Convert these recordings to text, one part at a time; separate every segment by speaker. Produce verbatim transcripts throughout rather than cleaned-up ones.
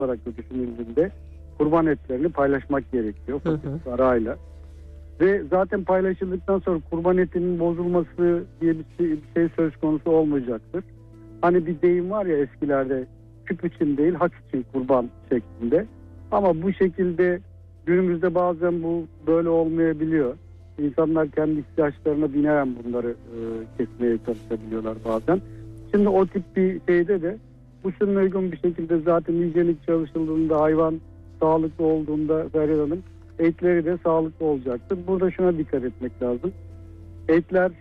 Speaker 1: olarak da düşünüldüğünde kurban etlerini paylaşmak gerekiyor fakir arayla. Ve zaten paylaşıldıktan sonra kurban etinin bozulması diye bir şey, bir şey söz konusu olmayacaktır. Hani bir deyim var ya eskilerde, küp için değil hak için kurban şeklinde. Ama bu şekilde günümüzde bazen bu böyle olmayabiliyor. İnsanlar kendi ihtiyaçlarına binaen bunları e, kesmeye çalışabiliyorlar bazen. Şimdi o tip bir şeyde de bu şunun uygun bir şekilde zaten hijyenik çalışıldığında, hayvan sağlıklı olduğunda Feryal Hanım, etleri de sağlıklı olacaktır. Burada şuna dikkat etmek lazım. Etler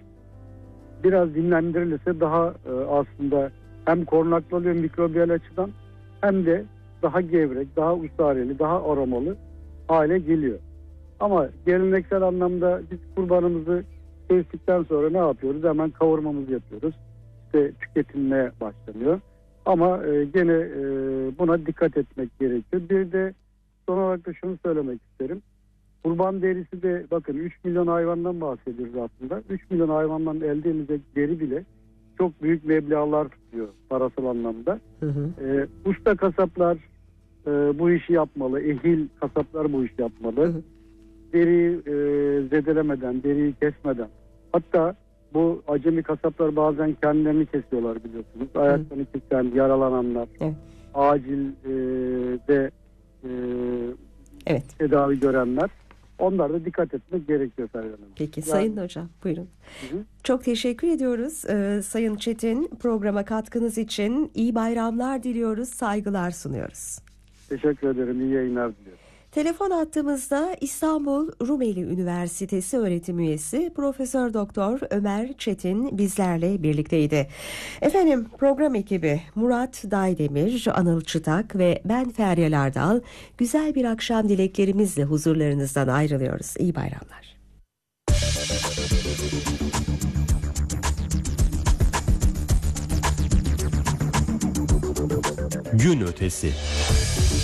Speaker 1: biraz dinlendirilirse daha e, aslında hem korunaklı oluyor mikrobiyal açıdan, hem de daha gevrek, daha usareli, daha aromalı hale geliyor. Ama geleneksel anlamda biz kurbanımızı kestikten sonra ne yapıyoruz? Hemen kavurmamızı yapıyoruz. İşte tüketilmeye başlanıyor. Ama e, gene e, buna dikkat etmek gerekiyor. Bir de son olarak da şunu söylemek isterim. Kurban derisi de bakın üç milyon hayvandan bahsediyoruz aslında. üç milyon hayvandan elde edilecek deri bile çok büyük meblağlar tutuyor parasal anlamda. Hı hı. E, usta kasaplar e, bu işi yapmalı. Ehil kasaplar bu işi yapmalı. Hı hı. Deriyi e, zedelemeden, deriyi kesmeden. Hatta bu acemi kasaplar bazen kendilerini kesiyorlar biliyorsunuz. Ayaklarını kesen, yaralananlar, evet. acil e, de e, evet. tedavi görenler. Onlar da dikkat etmek gerekiyor Feryal Hanım.
Speaker 2: Peki yani, Sayın Hocam buyurun. Hı hı. Çok teşekkür ediyoruz ee, Sayın Çetin, programa katkınız için. İyi bayramlar diliyoruz, saygılar sunuyoruz.
Speaker 1: Teşekkür ederim, iyi yayınlar diliyorum.
Speaker 2: Telefon hattımızda İstanbul Rumeli Üniversitesi öğretim üyesi Profesör Doktor Ömer Çetin bizlerle birlikteydi. Efendim program ekibi Murat Daydemir, Anıl Çıtak ve ben Feryal Ardal güzel bir akşam dileklerimizle huzurlarınızdan ayrılıyoruz. İyi bayramlar.
Speaker 3: Gün ötesi.